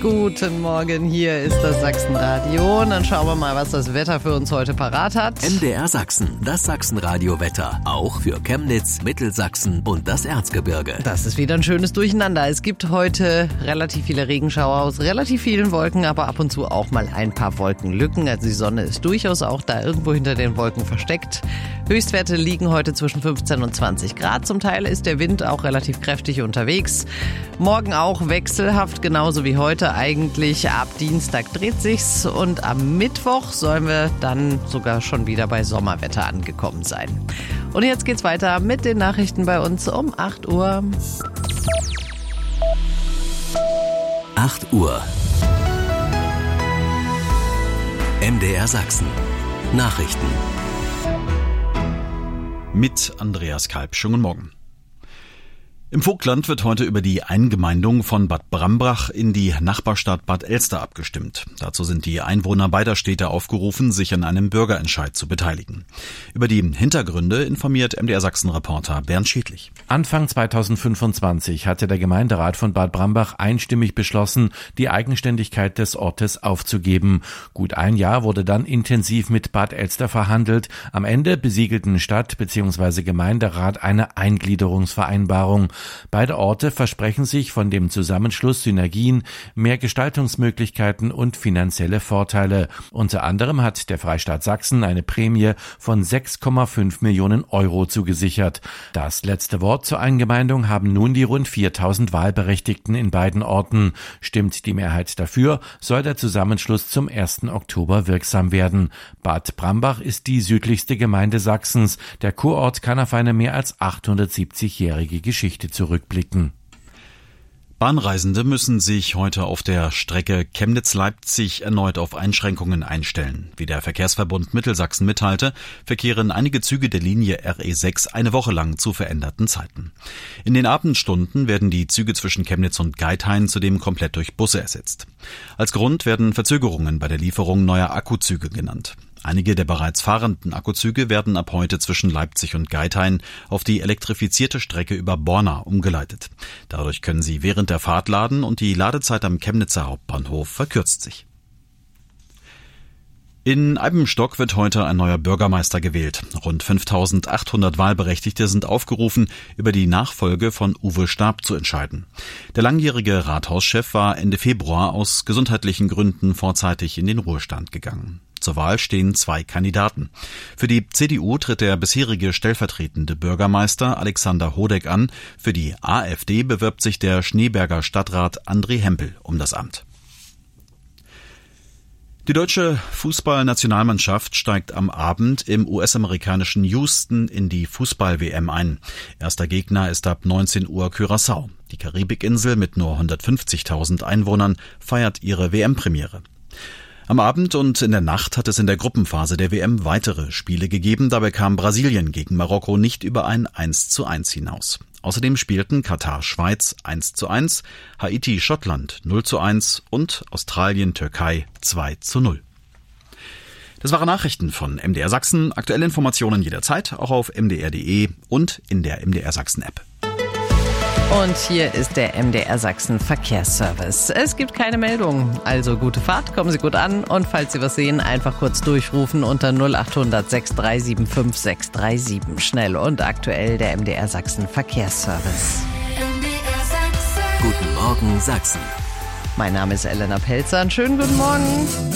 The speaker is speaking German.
Guten Morgen, hier ist das Sachsenradio. Und dann schauen wir mal, was das Wetter für uns heute parat hat. MDR Sachsen, das Sachsenradio-Wetter. Auch für Chemnitz, Mittelsachsen und das Erzgebirge. Das ist wieder ein schönes Durcheinander. Es gibt heute relativ viele Regenschauer aus relativ vielen Wolken, aber ab und zu auch mal ein paar Wolkenlücken. Also die Sonne ist durchaus auch da irgendwo hinter den Wolken versteckt. Höchstwerte liegen heute zwischen 15 und 20 Grad. Zum Teil ist der Wind auch relativ kräftig unterwegs. Morgen auch wechselhaft, genauso wie heute eigentlich. Ab Dienstag dreht sich's und am Mittwoch sollen wir dann sogar schon wieder bei Sommerwetter angekommen sein. Und jetzt geht's weiter mit den Nachrichten bei uns um 8 Uhr. 8 Uhr. MDR Sachsen. Nachrichten. Mit Andreas Kalb. Schönen guten Morgen. Im Vogtland wird heute über die Eingemeindung von Bad Brambach in die Nachbarstadt Bad Elster abgestimmt. Dazu sind die Einwohner beider Städte aufgerufen, sich an einem Bürgerentscheid zu beteiligen. Über die Hintergründe informiert MDR Sachsen-Reporter Bernd Schiedlich. Anfang 2025 hatte der Gemeinderat von Bad Brambach einstimmig beschlossen, die Eigenständigkeit des Ortes aufzugeben. Gut ein Jahr wurde dann intensiv mit Bad Elster verhandelt. Am Ende besiegelten Stadt bzw. Gemeinderat eine Eingliederungsvereinbarung. Beide Orte versprechen sich von dem Zusammenschluss Synergien, mehr Gestaltungsmöglichkeiten und finanzielle Vorteile. Unter anderem hat der Freistaat Sachsen eine Prämie von 6,5 Millionen Euro zugesichert. Das letzte Wort zur Eingemeindung haben nun die rund 4000 Wahlberechtigten in beiden Orten. Stimmt die Mehrheit dafür, soll der Zusammenschluss zum 1. Oktober wirksam werden. Bad Brambach ist die südlichste Gemeinde Sachsens. Der Kurort kann auf eine mehr als 870-jährige Geschichte zurückblicken. Bahnreisende müssen sich heute auf der Strecke Chemnitz-Leipzig erneut auf Einschränkungen einstellen. Wie der Verkehrsverbund Mittelsachsen mitteilte, verkehren einige Züge der Linie RE6 eine Woche lang zu veränderten Zeiten. In den Abendstunden werden die Züge zwischen Chemnitz und Geithain zudem komplett durch Busse ersetzt. Als Grund werden Verzögerungen bei der Lieferung neuer Akkuzüge genannt. Einige der bereits fahrenden Akkuzüge werden ab heute zwischen Leipzig und Geithain auf die elektrifizierte Strecke über Borna umgeleitet. Dadurch können sie während der Fahrt laden und die Ladezeit am Chemnitzer Hauptbahnhof verkürzt sich. In Eibenstock wird heute ein neuer Bürgermeister gewählt. Rund 5.800 Wahlberechtigte sind aufgerufen, über die Nachfolge von Uwe Stab zu entscheiden. Der langjährige Rathauschef war Ende Februar aus gesundheitlichen Gründen vorzeitig in den Ruhestand gegangen. Zur Wahl stehen 2 Kandidaten. Für die CDU tritt der bisherige stellvertretende Bürgermeister Alexander Hodeck an. Für die AfD bewirbt sich der Schneeberger Stadtrat André Hempel um das Amt. Die deutsche Fußballnationalmannschaft steigt am Abend im US-amerikanischen Houston in die Fußball-WM ein. Erster Gegner ist ab 19 Uhr Curaçao. Die Karibikinsel mit nur 150.000 Einwohnern feiert ihre WM-Premiere. Am Abend und in der Nacht hat es in der Gruppenphase der WM weitere Spiele gegeben. Dabei kam Brasilien gegen Marokko nicht über ein 1:1 hinaus. Außerdem spielten Katar-Schweiz 1:1, Haiti-Schottland 0:1 und Australien-Türkei 2:0. Das waren Nachrichten von MDR Sachsen. Aktuelle Informationen jederzeit, auch auf mdr.de und in der MDR Sachsen-App. Und hier ist der MDR Sachsen Verkehrsservice. Es gibt keine Meldung, also gute Fahrt, kommen Sie gut an und falls Sie was sehen, einfach kurz durchrufen unter 0800 6375 637. Schnell und aktuell der MDR Sachsen Verkehrsservice. Guten Morgen Sachsen. Mein Name ist Elena Pelzer. Einen schönen guten Morgen.